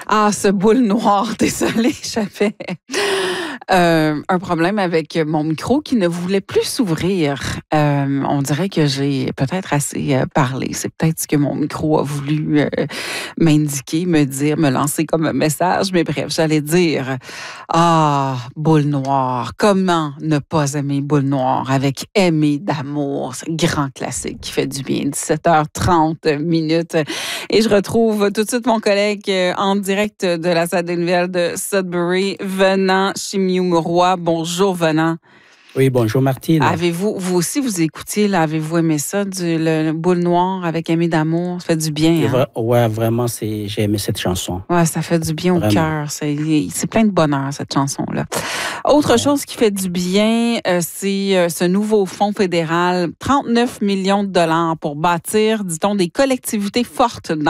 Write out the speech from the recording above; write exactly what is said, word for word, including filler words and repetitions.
Ah, ce boule noire, désolée, j'avais euh, un problème avec mon micro qui ne voulait plus s'ouvrir. Euh, on dirait que j'ai peut-être assez euh, parlé. C'est peut-être ce que mon micro a voulu euh, m'indiquer, me dire, me lancer comme un message. Mais bref, j'allais dire, ah, boule noire, comment ne pas aimer boule noire avec Aimer d'amour, ce grand classique qui fait du bien, dix-sept heures trente minutes. Et je retrouve tout de suite mon collègue euh, en direct de la salle des nouvelles de Sudbury, Venant Chimiou-Roy. Bonjour, Venant. Oui, bonjour Martine. Avez-vous, vous aussi, vous écoutiez, là, avez-vous aimé ça, du, le, le boule noire avec Aimer d'amour? Ça fait du bien, hein? Vra- ouais, vraiment, c'est, j'ai aimé cette chanson. Ouais, ça fait du bien au Vraiment. cœur. C'est, c'est plein de bonheur, cette chanson-là. Autre Ouais. chose qui fait du bien, euh, c'est euh, ce nouveau fonds fédéral, trente-neuf millions de dollars pour bâtir, dit-on, des collectivités fortes dans